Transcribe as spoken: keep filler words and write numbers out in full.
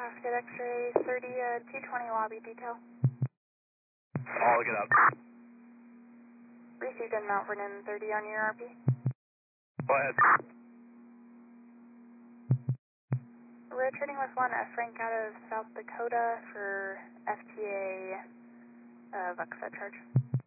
Casket X-ray thirty, uh, two twenty lobby detail. I'll look it up. Received in Mount Vernon thirty on your R P. Go ahead. Returning with one F Frank out of South Dakota for F T A uh, Vuxa charge.